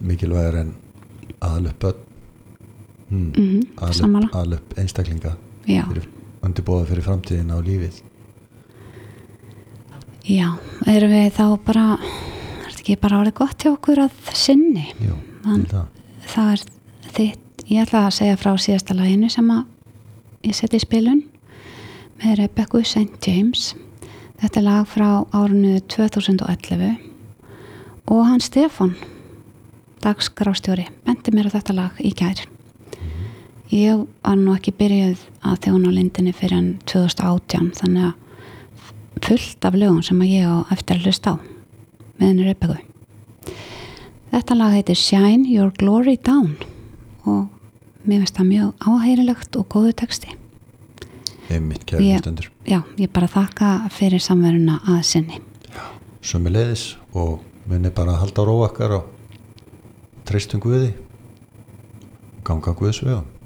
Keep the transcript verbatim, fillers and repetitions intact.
mikilvægur en aðal upp börn hmm. mm-hmm, aðal, aðal upp einstaklinga fyrir, undirbúða fyrir framtíðina og lífið. Já, erum við þá bara er þetta ekki bara orðið gott hjá okkur að sinni? Jú, Þann, það. það er þitt, ég ætla að segja frá síðasta laginu sem að ég seti í spilun með Rebekku Saint James. Þetta er lag frá árinu tvö þúsund og ellefu og hann Stefán dagskrástjóri benti mér á þetta lag í gær. Ég var nú ekki byrjuð að þjóna á lindinni fyrir en tvö þúsund og átján, þannig að fullt af lögum sem að ég á eftir að hlusta á með henni Rebekku. Þetta lag heitir Shine Your Glory Down og mér finnst það mjög áheyrilegt og góðu texti. Einmitt, kæru stundur. Já, ég bara þakka fyrir samveruna að sinni. Já, sömuleiðis og minni bara að halda á ró okkar og treystum Guði, ganga Guðs vegum.